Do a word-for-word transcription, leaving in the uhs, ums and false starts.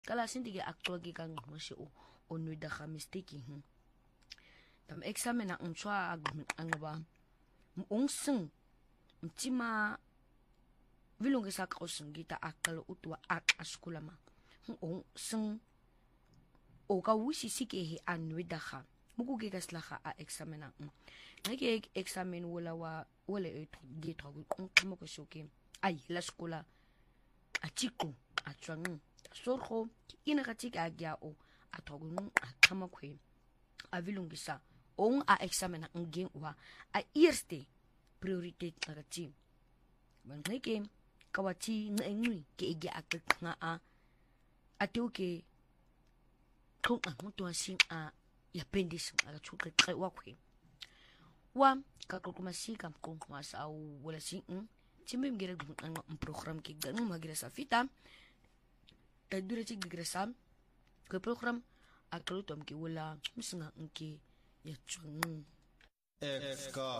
kala sindige akcogi kang ngmashe o onwida ka mistake hmm tam examen ang chwa ang ba mong sing mtima vilungi sa ka usingita akalo utwa ak askulama ong sing o ka wisi sike he anwida ka mukuge kaslaha a examen ang ngeke examen wala wa wala eto gito kung kamo ko shoke ay la skula achiko atwangu sorho inakatika agya o atogun akama kwe avilungisa ong a examen ang ngeng wa a eerste prioriteit ngati ngeke kawati ngengui ke igya ak nga a atuke kung ang mutu asing a yapendis aga chuka kai wakwe wa kakukumasika kung masa au wala sing timbe mgira ang program ki ganung magira sa fita tadura ci digresa ko program akalutom ki wala musinga ngki ya chung F